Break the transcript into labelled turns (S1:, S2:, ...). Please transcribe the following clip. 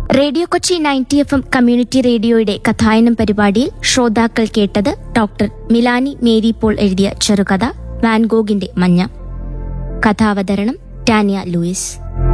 S1: Radio Kochi 90 FM community റേഡിയോയുടെ കഥായനം പരിപാടിയിൽ ശ്രോതാക്കൾ കേട്ടത് ഡോക്ടർ മിലാനി മേരി പോൾ എഴുതിയ ചെറുകഥ വാൻഗോഗിന്റെ മഞ്ഞ. കഥാവതരണം ടാനിയ ലൂയിസ്.